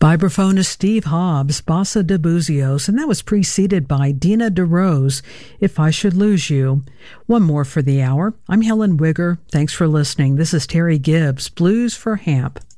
Vibraphone is Steve Hobbs, Bossa de Buzios, and that was preceded by Dina DeRose, If I Should Lose You. One more for the hour. I'm Helen Wigger. Thanks for listening. This is Terry Gibbs, Blues for Hamp.